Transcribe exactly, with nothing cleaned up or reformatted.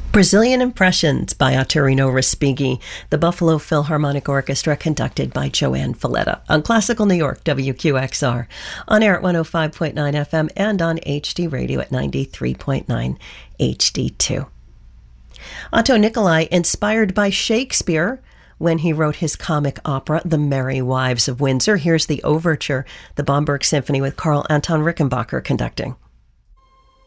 Brazilian Impressions by Ottorino Respighi, the Buffalo Philharmonic Orchestra, conducted by Joanne Falletta on Classical New York, W Q X R, on air at one oh five point nine F M and on H D Radio at ninety-three point nine H D two. Otto Nicolai, inspired by Shakespeare when he wrote his comic opera, The Merry Wives of Windsor. Here's the overture, the Bomberg Symphony with Carl Anton Rickenbacker conducting.